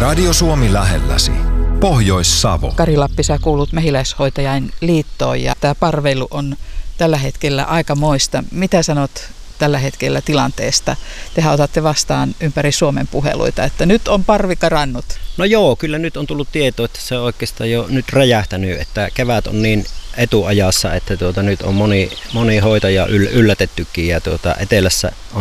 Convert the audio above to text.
Radio Suomi lähelläsi. Pohjois-Savo. Kari Lappi, sä kuulut Mehiläishoitajain liittoon ja tämä parveilu on tällä hetkellä aikamoista. Mitä sanot tällä hetkellä tilanteesta? Tehän otatte vastaan ympäri Suomen puheluita, että nyt on parvi karannut. No joo, kyllä nyt on tullut tieto, että se on oikeastaan jo nyt räjähtänyt, että kevät on niin etuajassa, että nyt on moni hoitaja yllätettykin ja etelässä on